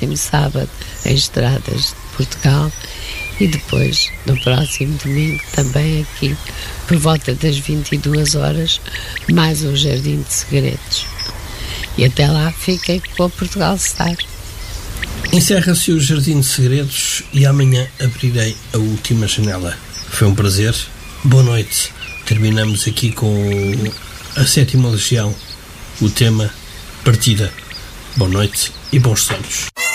próximo sábado em Estradas de Portugal e depois, no próximo domingo, também aqui, por volta das 22 horas, mais um Jardim de Segredos. E até lá fiquem com o Portugal Star. Encerra-se o Jardim de Segredos e amanhã abrirei a última janela. Foi um prazer. Boa noite. Terminamos aqui com a 7ª Legião, o tema Partida. Boa noite e bons sonhos.